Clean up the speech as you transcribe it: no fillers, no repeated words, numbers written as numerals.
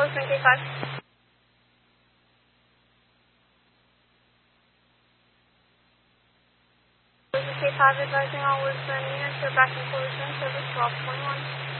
Lisbon K5. Lisbon K5 advising all Lisbon units are back in collision service 1221.